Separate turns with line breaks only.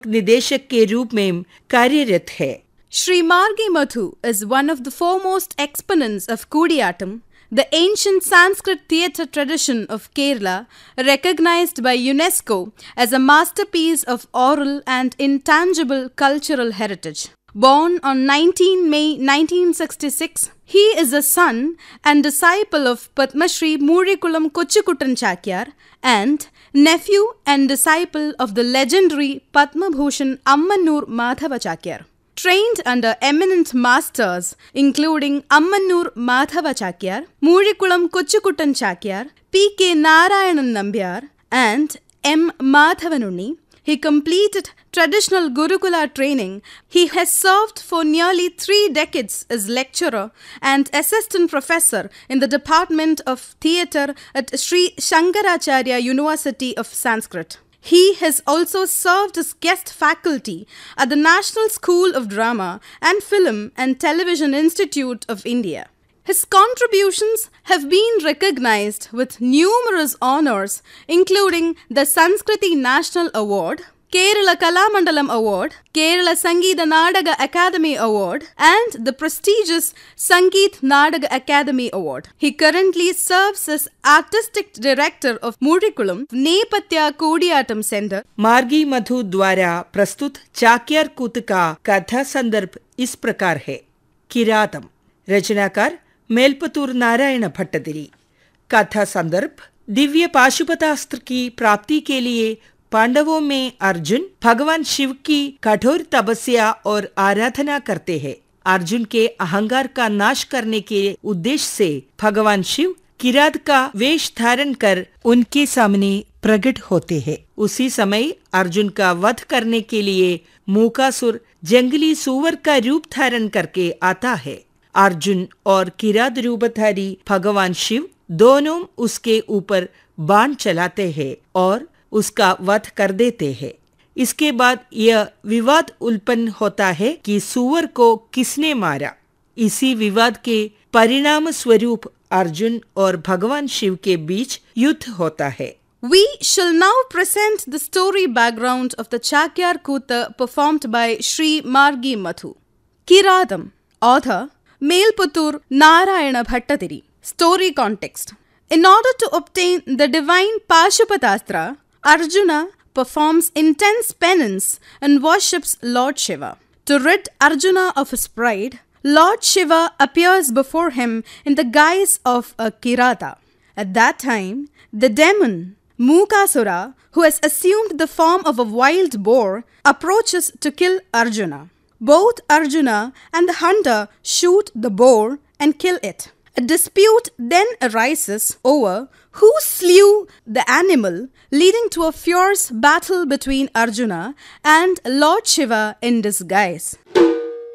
निदेशक के रूप में कार्यरत है।
Sri Margi Madhu is one of the foremost exponents of Kudiyattam, the ancient Sanskrit theatre tradition of Kerala, recognized by UNESCO as a masterpiece of oral and intangible cultural heritage. Born on 19 May 1966, he is a son and disciple of Padma Shri Murikulam Kochikuttan Chakyar and nephew and disciple of the legendary Padma Bhushan Ammanur Madhava Chakyar. Trained under eminent masters including Ammanur Madhava Chakyar, Murikulam Kochikuttan Chakyar, P.K. Narayanan Nambyar and M. Madhavanunni, he completed traditional Gurukula training. He has served for nearly 3 decades as lecturer and assistant professor in the Department of Theatre at Sri Shankaracharya University of Sanskrit. He has also served as guest faculty at the National School of Drama and Film and Television Institute of India. His contributions have been recognized with numerous honors, including the Sanskriti National Award, Kerala Kalamandalam Award, Kerala Sangeeta Nadaga Academy Award, and the prestigious Sangeet Nadaga Academy Award. He currently serves as Artistic Director of Murikulam Nepatya Kudiyattam Center.
मार्गी मधु द्वारा प्रस्तुत चाक्यार कूत का कथा संदर्भ इस प्रकार है। किरातम, रचनाकार मेलपतूर नारायण भट्टतिरी। कथा संदर्भ, दिव्य पाशुपतास्त्र की प्राप्ति के लिए पांडवों में अर्जुन भगवान शिव की कठोर तपस्या और आराधना करते हैं। अर्जुन के अहंकार का नाश करने के उद्देश्य से भगवान शिव किरात का वेश धारण कर उनके सामने प्रकट होते हैं। उसी समय अर्जुन का वध करने के लिए मूकासुर जंगली सूअर का रूप धारण करके आता है। अर्जुन और किरात रूपधारी भगवान शिव दोनों उसके ऊपर बाण चलाते हैं और उसका वध कर देते हैं। इसके बाद यह विवाद उत्पन्न होता है कि सूअर को किसने मारा। इसी विवाद के परिणाम स्वरूप अर्जुन और भगवान शिव के बीच युद्ध होता है।
We shall now present the story background of the Chakyar Kooth performed by Sri Margi Madhu. Kiradam. Author Melputtur Narayana Bhattatiri. Story context. In order to obtain the divine Pashupatastra, Arjuna performs intense penance and worships Lord Shiva. To rid Arjuna of his pride, Lord Shiva appears before him in the guise of a Kirata. At that time, the demon Mukasura, who has assumed the form of a wild boar, approaches to kill Arjuna. Both Arjuna and the hunter shoot the boar and kill it. A dispute then arises over who slew the animal, leading to a fierce battle between Arjuna and Lord Shiva in disguise.